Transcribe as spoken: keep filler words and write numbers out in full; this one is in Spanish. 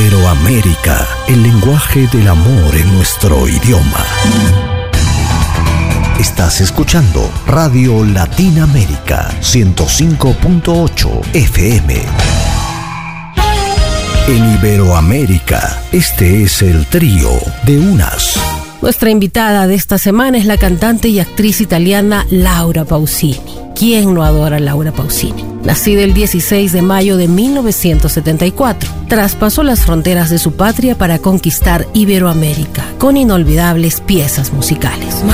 Iberoamérica, el lenguaje del amor en nuestro idioma. Estás escuchando Radio Latinoamérica ciento cinco punto ocho F M. En Iberoamérica, este es el trío de Unas. Nuestra invitada de esta semana es la cantante y actriz italiana Laura Pausini. ¿Quién no adora a Laura Pausini? Nacida el dieciséis de mayo de mil novecientos setenta y cuatro, traspasó las fronteras de su patria para conquistar Iberoamérica con inolvidables piezas musicales.